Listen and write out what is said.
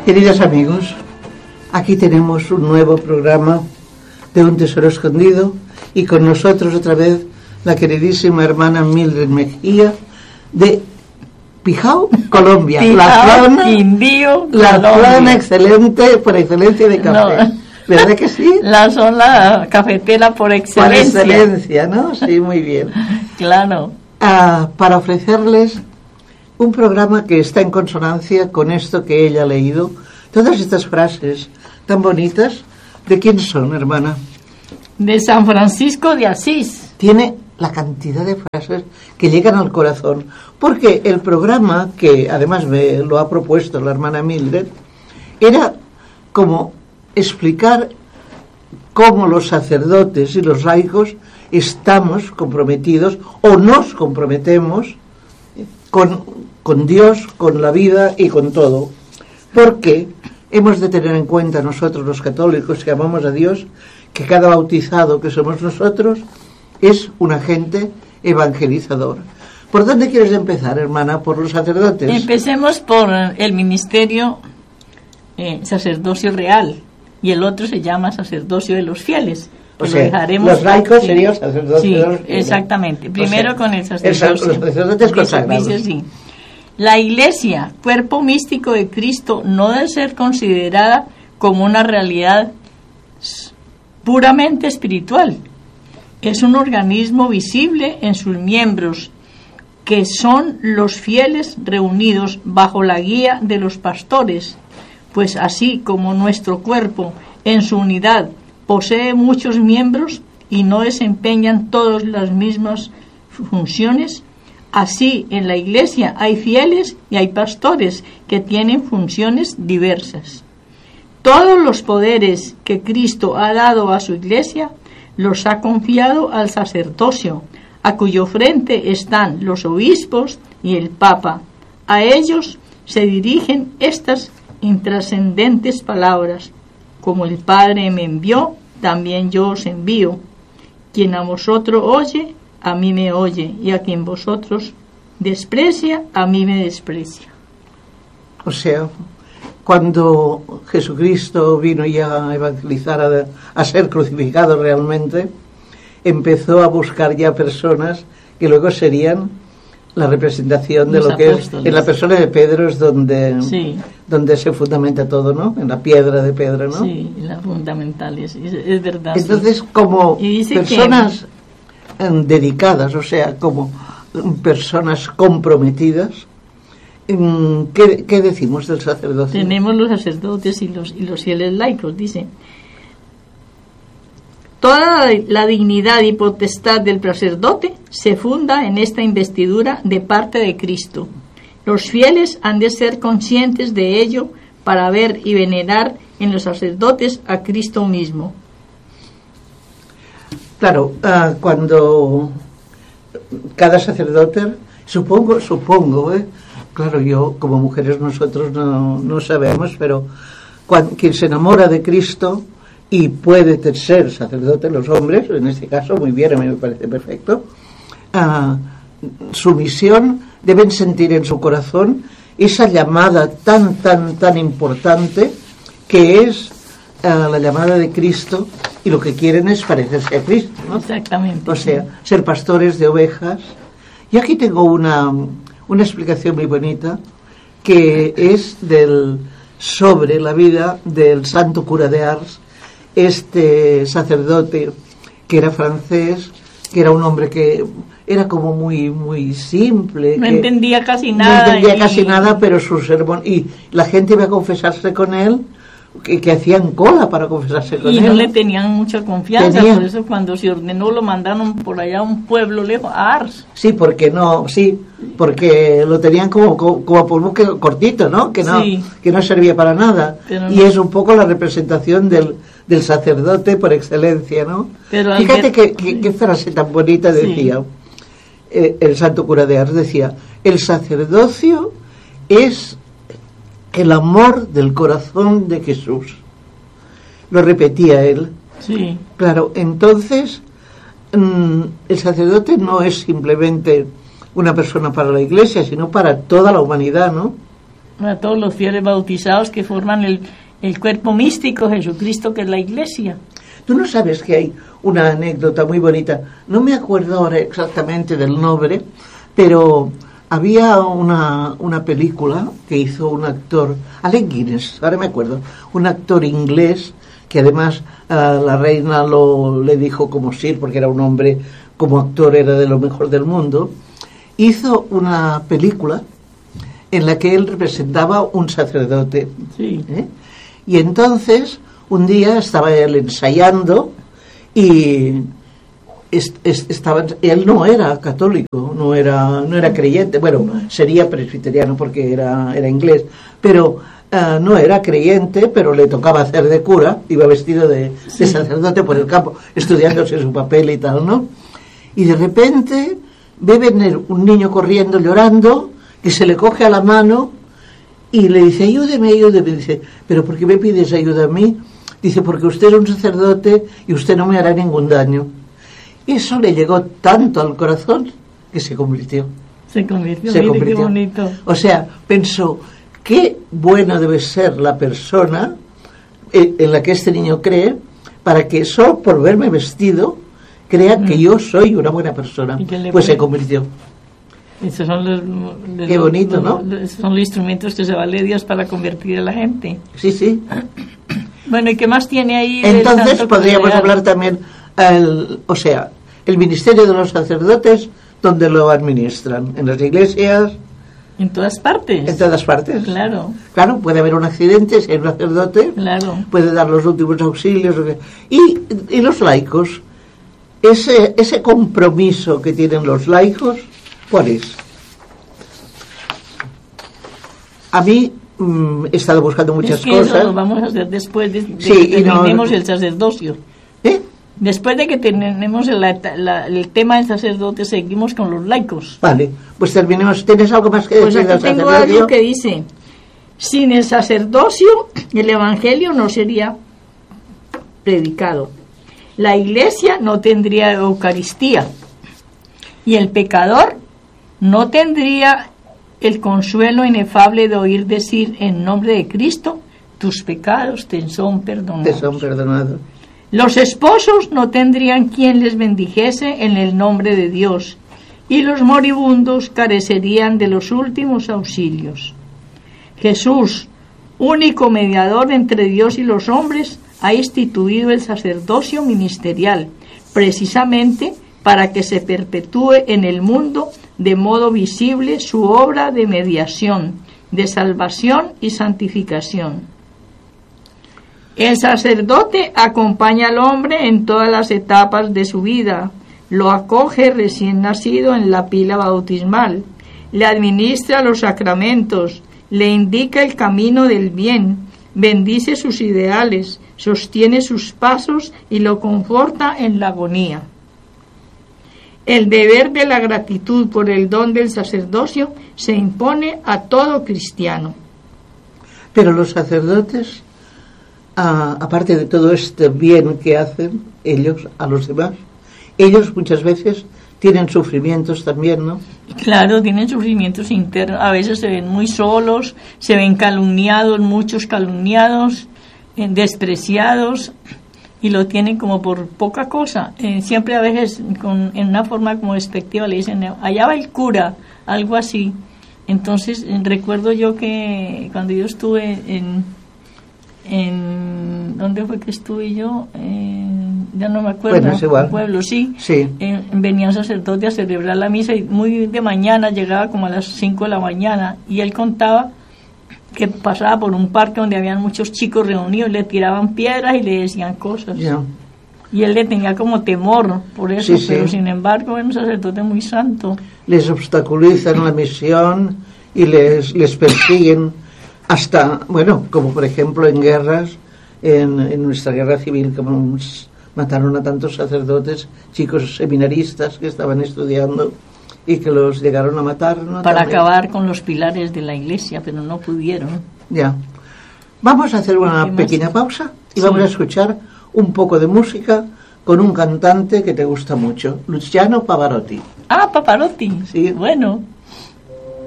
Queridos amigos, aquí tenemos un nuevo programa de Un Tesoro Escondido y con nosotros otra vez la queridísima hermana Mildred Mejía de Pijao, Colombia. Pijao, Quindío, la zona excelente, por excelencia de café. No. ¿Verdad que sí? La zona cafetera por excelencia. Por excelencia, ¿no? Sí, muy bien. Claro. Para ofrecerles un programa que está en consonancia con esto que ella ha leído. Todas estas frases tan bonitas, ¿de quién son, hermana? De San Francisco de Asís. Tiene la cantidad de frases que llegan al corazón, porque el programa, que además me lo ha propuesto la hermana Mildred, era como explicar cómo los sacerdotes y los laicos estamos comprometidos o nos comprometemos con Dios, con la vida y con todo, porque hemos de tener en cuenta nosotros los católicos que amamos a Dios, que cada bautizado que somos nosotros es un agente evangelizador. ¿Por dónde quieres empezar, hermana? ¿Por los sacerdotes? Empecemos por el ministerio sacerdocio real, y el otro se llama sacerdocio de los fieles. O sea, dejaremos, los laicos serían sacerdocio de los fieles. Exactamente. Primero, o sea, con el sacerdocio. Los sacerdotes consagrados. Sí. La Iglesia, cuerpo místico de Cristo, no debe ser considerada como una realidad puramente espiritual. Es un organismo visible en sus miembros, que son los fieles reunidos bajo la guía de los pastores, pues así como nuestro cuerpo en su unidad posee muchos miembros y no desempeñan todas las mismas funciones, así en la Iglesia hay fieles y hay pastores que tienen funciones diversas. Todos los poderes que Cristo ha dado a su Iglesia los ha confiado al sacerdocio, a cuyo frente están los obispos y el Papa. A ellos se dirigen estas intrascendentes palabras: como el Padre me envió, también yo os envío. Quien a vosotros oye, a mí me oye, y a quien vosotros desprecia, a mí me desprecia. O sea, cuando Jesucristo vino ya a evangelizar, a ser crucificado realmente, empezó a buscar ya personas que luego serían la representación de los lo que apóstoles. Es en la persona de Pedro es donde, sí, donde se fundamenta todo, ¿no? En la piedra de Pedro, ¿no? Sí, la fundamental, es verdad. Entonces, sí, como personas dedicadas, o sea, como personas comprometidas, ¿qué decimos del sacerdocio? Tenemos los sacerdotes y los fieles laicos, dice. Toda la dignidad y potestad del sacerdote se funda en esta investidura de parte de Cristo. Los fieles han de ser conscientes de ello para ver y venerar en los sacerdotes a Cristo mismo. Claro, cuando cada sacerdote, supongo, claro, yo como mujeres nosotros no sabemos, pero quien se enamora de Cristo y puede ser sacerdote, los hombres, en este caso, muy bien, a mí me parece perfecto, su misión, deben sentir en su corazón esa llamada tan importante que es la llamada de Cristo, y lo que quieren es parecerse a Cristo, ¿no? Exactamente. O sea, ser pastores de ovejas. Y aquí tengo una explicación muy bonita, que es sobre la vida del santo cura de Ars, este sacerdote que era francés, que era un hombre que era como muy simple, no entendía casi nada, pero su sermón, y la gente iba a confesarse con él, que hacían cola para confesarse con él. Y no le tenían mucha confianza, por eso cuando se ordenó lo mandaron por allá a un pueblo lejos, a Ars. Sí, porque lo tenían como polvo cortito, ¿no? Que no servía para nada. Y es un poco la representación del sacerdote por excelencia, ¿no? Pero fíjate qué frase tan bonita decía, sí, el santo cura de Ars decía: el sacerdocio es el amor del corazón de Jesús. Lo repetía él. Sí. Claro, entonces el sacerdote no es simplemente una persona para la Iglesia, sino para toda la humanidad, ¿no? a todos los fieles bautizados que forman el cuerpo místico Jesucristo, que es la Iglesia. Tú no sabes que hay una anécdota muy bonita, no me acuerdo ahora exactamente del nombre, pero había una película que hizo un actor, Alec Guinness, ahora me acuerdo, un actor inglés que además la reina le dijo como Sir, porque era un hombre, como actor era de lo mejor del mundo. Hizo una película en la que él representaba un sacerdote. Sí. Y entonces un día estaba él ensayando y él no era católico, no era creyente, bueno, sería presbiteriano porque era inglés, pero no era creyente, pero le tocaba hacer de cura, iba vestido de sacerdote por el campo, estudiándose su papel y tal, ¿no? Y de repente ve venir un niño corriendo, llorando, que se le coge a la mano y le dice, ayúdeme. Dice, ¿pero por qué me pides ayuda a mí? Dice, porque usted es un sacerdote y usted no me hará ningún daño. Y eso le llegó tanto al corazón que se convirtió. Se convirtió. Qué bonito. O sea, pensó, qué bueno debe ser la persona en la que este niño cree, para que solo por verme vestido crea que yo soy una buena persona. Pues se convirtió. Esos son qué bonito, ¿no? Son los instrumentos que se vale Dios para convertir a la gente. Sí. Bueno, ¿y qué más tiene ahí? Entonces podríamos hablar también, el ministerio de los sacerdotes, ¿dónde lo administran? ¿En las iglesias? En todas partes. En todas partes. Claro. Claro, puede haber un accidente, si hay un sacerdote, claro, puede dar los últimos auxilios. Y los laicos, ese compromiso que tienen los laicos, ¿cuál es? A mí he estado buscando muchas cosas. Eso lo vamos a hacer después de que terminemos el sacerdocio. Después de que tenemos el tema del sacerdote, seguimos con los laicos. Vale, pues terminemos. ¿Tienes algo más que decir del sacerdocio? Tengo algo que dice, sin el sacerdocio, el evangelio no sería predicado. La iglesia no tendría Eucaristía. Y el pecador no tendría el consuelo inefable de oír decir en nombre de Cristo, tus pecados te son perdonados. Los esposos no tendrían quien les bendijese en el nombre de Dios, y los moribundos carecerían de los últimos auxilios. Jesús, único mediador entre Dios y los hombres, ha instituido el sacerdocio ministerial, precisamente para que se perpetúe en el mundo de modo visible su obra de mediación, de salvación y santificación. El sacerdote acompaña al hombre en todas las etapas de su vida, lo acoge recién nacido en la pila bautismal, le administra los sacramentos, le indica el camino del bien, bendice sus ideales, sostiene sus pasos y lo conforta en la agonía. El deber de la gratitud por el don del sacerdocio se impone a todo cristiano. Pero los sacerdotes, aparte de todo este bien que hacen ellos a los demás, ellos muchas veces tienen sufrimientos también, ¿no? Claro, tienen sufrimientos internos. A veces se ven muy solos, se ven calumniados, muchos calumniados, despreciados, y lo tienen como por poca cosa. Siempre a veces en una forma como despectiva le dicen, allá va el cura, algo así. Entonces recuerdo yo que cuando yo estuve ¿dónde fue que estuve yo? Ya no me acuerdo. Bueno, es igual. Pueblo, sí. Sí. Venía un sacerdote a celebrar la misa y muy de mañana, llegaba como a las 5 de la mañana, y él contaba que pasaba por un parque donde habían muchos chicos reunidos, le tiraban piedras y le decían cosas. Yeah. Y él le tenía como temor por eso, Sí, pero sí. sin embargo era un sacerdote muy santo. Les obstaculizan la misión y les persiguen hasta, bueno, como por ejemplo en guerras, en nuestra guerra civil, como mataron a tantos sacerdotes, chicos seminaristas que estaban estudiando y que los llegaron a matar, ¿no? Para También. acabar con los pilares de la iglesia, pero no pudieron. Ya. Vamos a hacer una pequeña pausa y vamos a escuchar un poco de música con un cantante que te gusta mucho, Luciano Pavarotti. Ah, Pavarotti. Sí. Bueno.